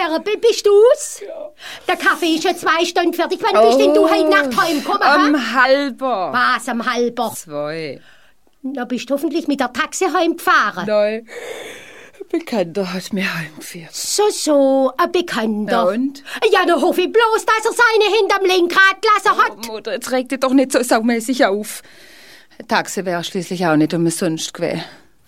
Bärbel, bist du's? Ja. Der Kaffee ist schon 2 Stunden fertig. Wann bist denn du heute Nacht heimgekommen? Halber. Was, am halber? 2. Na, bist du hoffentlich mit der Taxi heimgefahren? Nein. Ein Bekannter hat mich heimgeführt. So, ein Bekannter. Ja, und? Ja, dann hoffe ich bloß, dass er seine hinterm Lenkrad gelassen hat. Oh, Mutter, jetzt regt dich doch nicht so saumäßig auf. Eine Taxi wäre schließlich auch nicht umsonst gewesen.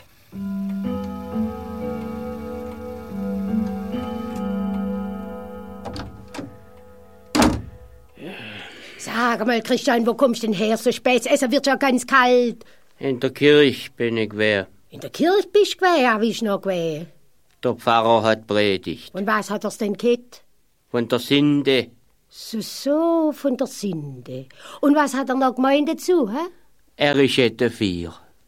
Sag mal, Christian, wo kommst du denn her so spät? Es wird ja ganz kalt. In der Kirche bin ich gewesen. In der Kirche bist du gewesen? Ja, wie ist noch gewesen? Der Pfarrer hat predigt. Und was hat er's denn gehabt? Von der Sünde. So, von der Sünde. Und was hat er noch gemeint dazu, hä? Er ist etwa 4.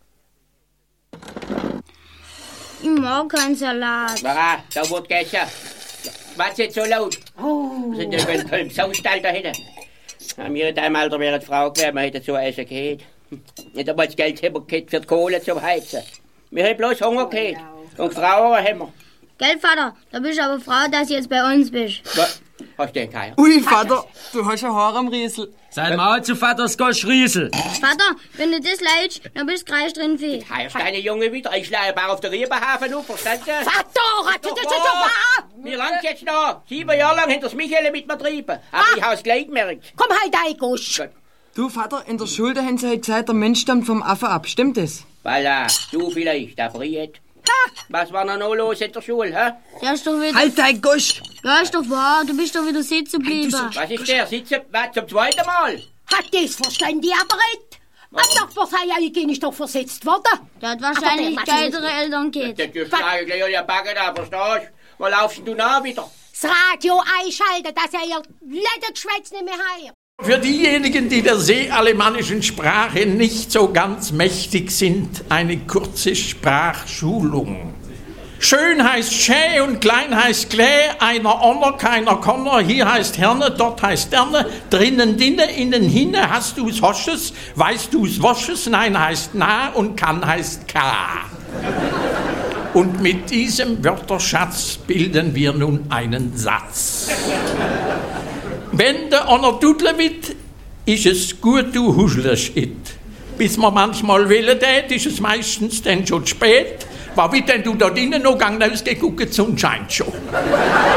Ich mag keinen Salat. Da wird gegessen. Was jetzt so laut? Oh. Wir sind ja beim Saustall da hinten. Wir in deinem Alter wäre die Frau gewesen, wir hätten so essen gehabt. Nicht einmal das Geld haben wir gehabt für die Kohle zum Heizen. Wir haben bloß Hunger gehabt. Und Frauen haben wir. Gell, Vater? Da bist du aber froh, dass du jetzt bei uns bist. Was? Hast du denn keinen? Ui, Vater, du hast ein Haar am Riesel. Sei mal zu Vaters Gosch-Riesel. Vater, wenn du das leidest, dann bist du gleich drin viel. Heißt deine Junge wieder? Ich schlage ein paar auf der Riebenhafen auf, verstanden? Vater, hat das so wahr? Wie lang jetzt noch? 7 Jahre lang hat das Michael mit mir getrieben. Aber ich hab's gleich gemerkt. Komm halt, Eigusch. Du, Vater, in der Schule haben sie heute gesagt, der Mensch stammt vom Affen ab. Stimmt das? Voilà, du vielleicht, der Briet. Was war noch los in der Schule, hä? Der ist doch wieder... Halt dein Gusch! Ja, ist doch wahr, du bist doch wieder sitzen geblieben. Was ist der? Sitzen? Was, zum 2. Mal? Hat das verstanden, aber nicht? Ein Nachbar sei ja ist doch versetzt worden. Der hat wahrscheinlich geilere Eltern gehabt. Der dürfte gleich alle Backen da, verstehst du? Wo laufst du nach wieder? Das Radio einschalten, dass er ihr Ledergeschwätz nicht mehr hört. Für diejenigen, die der seealemannischen Sprache nicht so ganz mächtig sind, eine kurze Sprachschulung. Schön heißt schä und klein heißt klä, einer onner, keiner konner, hier heißt Herne, dort heißt Derne, drinnen dinne, innen hinne, hast du's hosches, weißt du's wasches, nein heißt na und kann heißt ka. Und mit diesem Wörterschatz bilden wir nun einen Satz. Wenn der einer dudle wird, ist es gut, du huschelst it. Bis man manchmal wählen tät, ist es meistens dann schon spät. War wie denn du da drinnen noch gang rausgeguckt, die Sonne scheint schon.